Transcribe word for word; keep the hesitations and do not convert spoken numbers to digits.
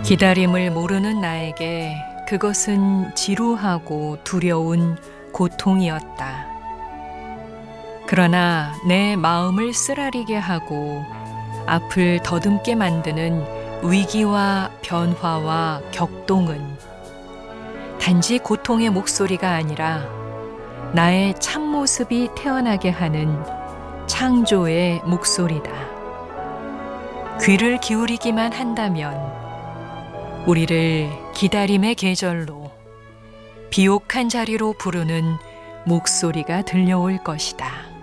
기다림을 모르는 나에게 그것은 지루하고 두려운 고통이었다. 그러나 내 마음을 쓰라리게 하고 앞을 더듬게 만드는 위기와 변화와 격동은 단지 고통의 목소리가 아니라 나의 참모습이 태어나게 하는 창조의 목소리다. 귀를 기울이기만 한다면 우리를 기다림의 계절로, 비옥한 자리로 부르는 목소리가 들려올 것이다.